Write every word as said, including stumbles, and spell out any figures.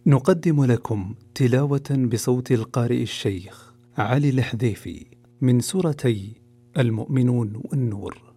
نقدم لكم تلاوة بصوت القارئ الشيخ علي الحذيفي من سورتي المؤمنون والنور.